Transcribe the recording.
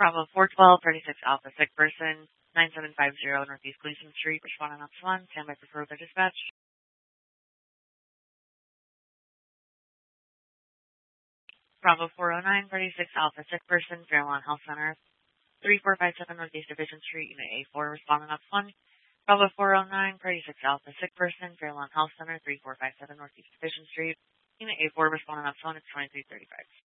Bravo 412, 36 Alpha, sick person, 9750 Northeast Gleason Street, responding on 1, stand by for further dispatch. Bravo 409, 36 Alpha, sick person, Fairlawn Health Center, 3457 Northeast Division Street, Unit A4, responding on 1. Bravo 409, 36 Alpha, sick person, Fairlawn Health Center, 3457 Northeast Division Street, Unit A4, responding on 1, it's 2335.